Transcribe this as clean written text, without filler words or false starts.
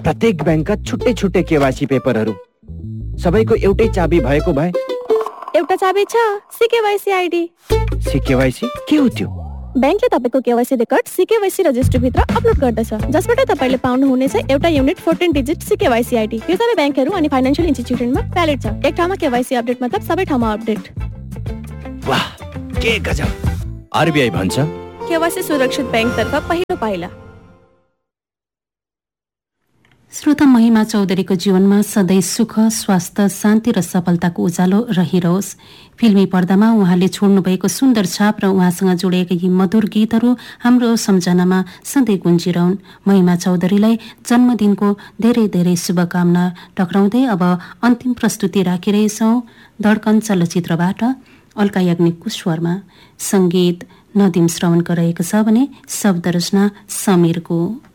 प्रत्येक ब्याङ्कका छुट्टै छुट्टै केवाइसी पेपरहरू, सबैको एउटै चाबी भएको भए। एउटा चाबी छ, सिकेवाइसी आइडी। सिकेवाइसी के हो त्यो? ब्याङ्कले तपाईँको केवाइसी रेकर्ड सिकेवाइसी रजिस्ट्रीभित्र अपलोड गर्दछ, जसबाट तपाईँले पाउनुहुनेछ एउटा युनिट 14 डिजिट सिकेवाइसी आइडी। यो सबै ब्याङ्कहरू अनि फाइनान्शियल इन्स्टिट्युसनमा भ्यालिड छ। एक ठाउँमा केवाइसी अपडेट मतलब सबै ठाउँमा अपडेट। वाह, के गजब! आरबीआई भन्छ केवाइसी सुरक्षित ब्याङ्कतर्फ पहिलो पाइला। श्रोता, महिमा चौधरीको जीवनमा सधैँ सुख, स्वास्थ्य, शान्ति र सफलताको उज्यालो रहिरहोस्। फिल्मी पर्दामा उहाँले छोड्नुभएको सुन्दर छाप र उहाँसँग जोडिएका यी मधुर गीतहरू हाम्रो सम्झनामा सधैँ गुन्जिरहन्। महिमा चौधरीलाई जन्मदिनको धेरै धेरै शुभकामना टक्राउँदै अब अन्तिम प्रस्तुति राखिरहेछौँ धड्कन चलचित्रबाट अल्का याग्निकको स्वरमा। सङ्गीत नदीम श्रवणको रहेको छ भने शब्द रचना समीरको।